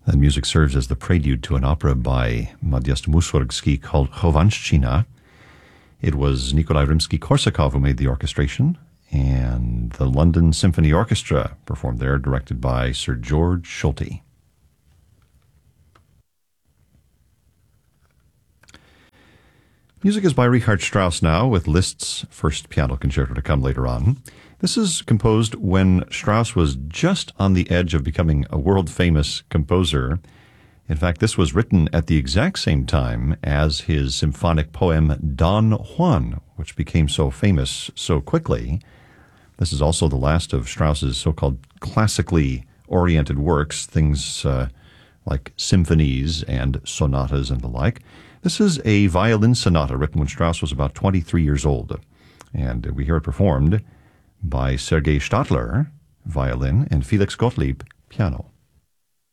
That music serves as the prelude to an opera by Modest Mussorgsky called Chovanshchina. It was Nikolai Rimsky-Korsakov who made the orchestration, and the London Symphony Orchestra performed there, directed by Sir George Solti. Music is by Richard Strauss now, with Liszt's first piano concerto to come later on. This is composed when Strauss was just on the edge of becoming a world-famous composer. In fact, this was written at the exact same time as his symphonic poem Don Juan, which became so famous so quickly. This is also the last of Strauss's so-called classically oriented works, things like symphonies and sonatas and the like. This is a violin sonata written when Strauss was about 23 years old, and we hear it performed by Sergei Stadler, violin, and Felix Gottlieb, piano.